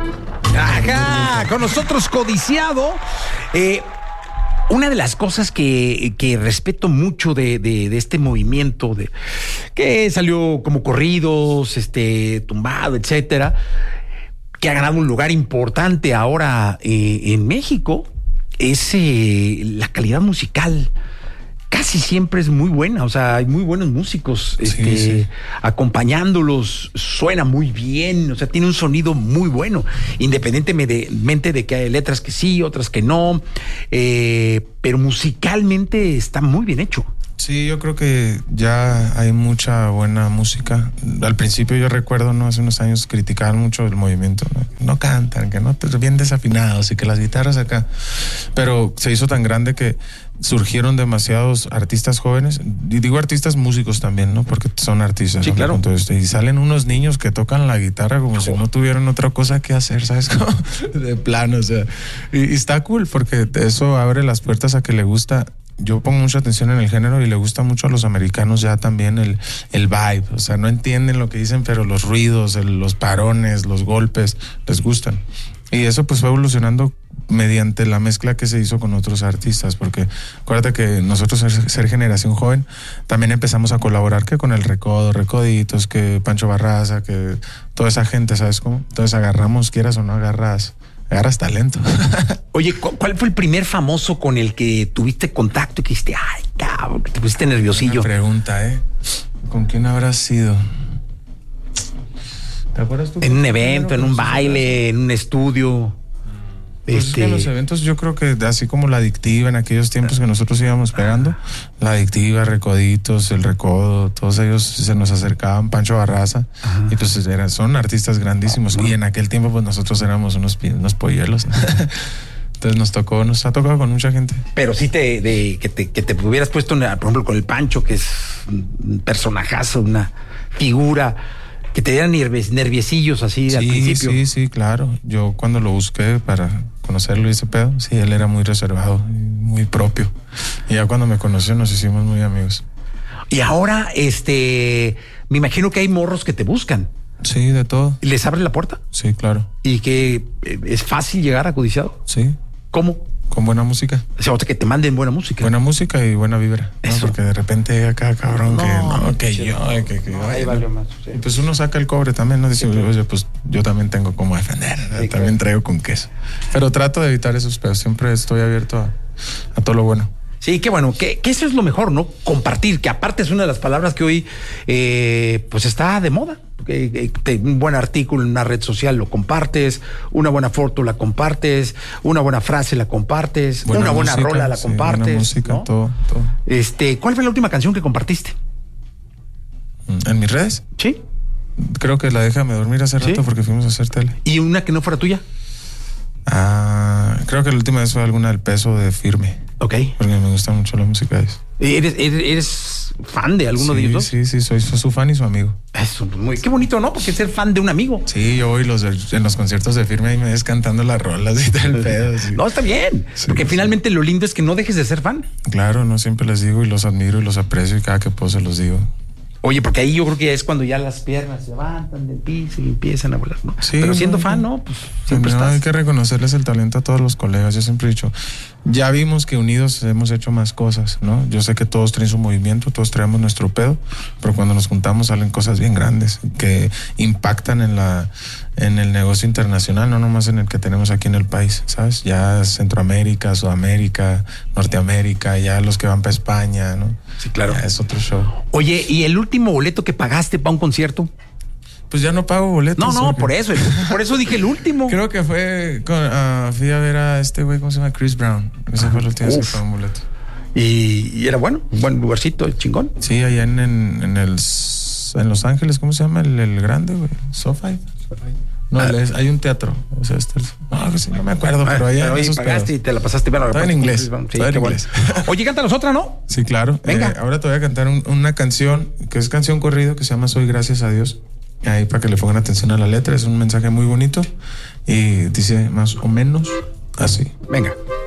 Ajá, con nosotros Codiciado. Una de las cosas que respeto mucho de este movimiento que salió como corridos, tumbado, etcétera, que ha ganado un lugar importante ahora en México, es la calidad musical. Casi siempre es muy buena, o sea, hay muy buenos músicos sí. acompañándolos, suena muy bien, o sea, tiene un sonido muy bueno, independientemente de que hay letras que sí, otras que no, pero musicalmente está muy bien hecho. Sí, yo creo que ya hay mucha buena música. Al principio yo recuerdo, ¿no? Hace unos años criticaban mucho el movimiento, no cantan, que no bien desafinados y que las guitarras acá. Pero se hizo tan grande que surgieron demasiados artistas jóvenes, y digo artistas músicos también, ¿no? Porque son artistas. Sí, ¿no? claro. Y salen unos niños que tocan la guitarra como si no tuvieran otra cosa que hacer, ¿sabes? De plano, o sea. Y está cool porque eso abre las puertas a que le gusta. Yo pongo mucha atención en el género y le gusta mucho a los americanos ya también el vibe, o sea, no entienden lo que dicen, pero los ruidos, los parones, los golpes, les gustan. Y eso pues fue evolucionando mediante la mezcla que se hizo con otros artistas, porque acuérdate que nosotros ser generación joven también empezamos a colaborar que con el Recodo, Recoditos, que Pancho Barraza, que toda esa gente, ¿sabes cómo? Entonces agarramos, quieras o no agarras talento. Oye, ¿cuál fue el primer famoso con el que tuviste contacto y que dijiste, ay, cabrón, que te pusiste nerviosillo? Buena pregunta, ¿con quién habrás sido? ¿Te acuerdas tú? En un evento, en un baile, en un estudio. Pues es que en los eventos yo creo que así como La Adictiva en aquellos tiempos que nosotros íbamos pegando, La Adictiva, Recoditos, El Recodo, todos ellos se nos acercaban, Pancho Barraza, y pues son artistas grandísimos, y en aquel tiempo pues nosotros éramos unos polluelos. Entonces nos ha tocado con mucha gente. Pero sí que te hubieras puesto, por ejemplo, con el Pancho, que es un personajazo, una figura, que te dieran nerviecillos así al principio. Sí, claro. Yo cuando lo busqué para conocerlo y ese pedo, sí, él era muy reservado, muy propio. Y ya cuando me conoció nos hicimos muy amigos. Y ahora, me imagino que hay morros que te buscan. Sí, de todo. ¿Y les abres la puerta? Sí, claro. ¿Y que es fácil llegar a Codiciado? Sí. ¿Cómo? Con buena música. O sea, que te manden buena música. Buena música y buena vibra. Eso. ¿No? Porque de repente acá, cabrón, Ahí valió más. Sí. Y pues uno saca el cobre también, ¿no? Dice, oye, pues yo también tengo cómo defender. Sí, también traigo con queso. Pero trato de evitar esos pedos. Siempre estoy abierto a todo lo bueno. Sí, qué bueno, que eso es lo mejor, ¿no? Compartir, que aparte es una de las palabras que hoy pues está de moda. Un buen artículo en una red social lo compartes, una buena foto la compartes, una buena frase la compartes, una buena música, rola la compartes. Buena música, ¿no? todo. ¿Cuál fue la última canción que compartiste? ¿En mis redes? Sí. Creo que la Déjame Dormir hace rato porque fuimos a hacer tele. ¿Y una que no fuera tuya? Creo que la última vez fue alguna del Peso de Firme. Ok. Porque me gusta mucho la música de eso. ¿Eres fan de alguno de ellos dos? Sí, soy su fan y su amigo. Eso, qué bonito, ¿no? Porque ser fan de un amigo. Sí, yo voy en los conciertos de Firme y me ves cantando las rolas y tal pedo. Sí. No, está bien. Sí, porque finalmente lo lindo es que no dejes de ser fan. Claro, no siempre les digo y los admiro y los aprecio y cada que puedo se los digo. Oye, porque ahí yo creo que es cuando ya las piernas se levantan del piso y empiezan a volar, ¿no? Sí, pero siendo fan, ¿no? Pues siempre estás. Hay que reconocerles el talento a todos los colegas. Yo siempre he dicho, ya vimos que unidos hemos hecho más cosas, ¿no? Yo sé que todos traen su movimiento, todos traemos nuestro pedo, pero cuando nos juntamos salen cosas bien grandes que impactan en el negocio internacional, no nomás en el que tenemos aquí en el país, ¿sabes? Ya Centroamérica, Sudamérica, Norteamérica, ya los que van para España, ¿no? Sí, claro. Ya es otro show. Oye, ¿y el último boleto que pagaste para un concierto? Pues ya no pago boletos. No, por eso dije el último. Creo que fui a ver a este güey, ¿cómo se llama? Chris Brown. Ese fue el último que pagué un boleto. Y era bueno, un buen lugarcito, chingón. Sí, allá en Los Ángeles, ¿cómo se llama? El grande, güey. SoFi. No, hay un teatro. O sea, no me acuerdo, pero allá pagaste y te la pasaste bien. Estaba en inglés. Sí, qué bueno. Oye, cántanos otra, ¿no? Sí, claro. Venga. Ahora te voy a cantar una canción que es canción corrido que se llama Soy Gracias a Dios. Ahí para que le pongan atención a la letra. Es un mensaje muy bonito y dice más o menos así. Venga.